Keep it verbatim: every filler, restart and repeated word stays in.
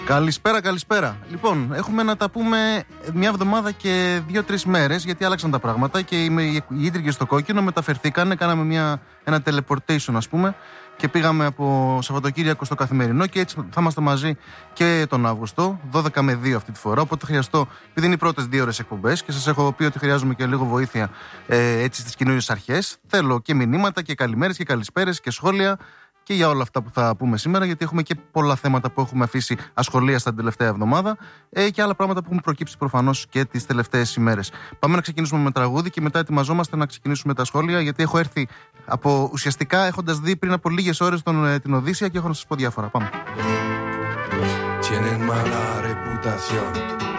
Καλησπέρα, καλησπέρα. Λοιπόν, έχουμε να τα πούμε μια εβδομάδα και δύο-τρεις μέρες, γιατί άλλαξαν τα πράγματα και οι ίδρυγες στο κόκκινο μεταφερθήκανε. Κάναμε μια, ένα teleportation, ας πούμε, και πήγαμε από Σαββατοκύριακο στο καθημερινό και έτσι θα είμαστε μαζί και τον Αύγουστο, δώδεκα με δύο αυτή τη φορά. Οπότε χρειαστώ, επειδή είναι οι πρώτες δύο ώρες εκπομπές και σας έχω πει ότι χρειάζομαι και λίγο βοήθεια ε, έτσι στις καινούριες αρχές. Θέλω και μηνύματα και καλημέρες και καλησπέρες και σχόλια. Και για όλα αυτά που θα πούμε σήμερα, γιατί έχουμε και πολλά θέματα που έχουμε αφήσει ασχολία την τελευταία εβδομάδα ε, και άλλα πράγματα που έχουν προκύψει προφανώς και τις τελευταίες ημέρες. Πάμε να ξεκινήσουμε με τραγούδι και μετά ετοιμαζόμαστε να ξεκινήσουμε τα σχόλια, γιατί έχω έρθει από ουσιαστικά έχοντας δει πριν από λίγες ώρες τον, ε, την Οδύσσεια και έχω να σας πω διάφορα. Πάμε. Tienen mala reputación.